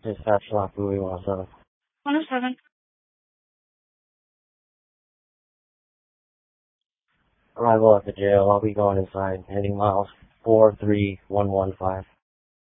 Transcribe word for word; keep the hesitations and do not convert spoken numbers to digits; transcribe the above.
Dispatch Lock Buoy one oh seven. one oh seven. Arrival at the jail. I'll be going inside. Heading miles four three one one five.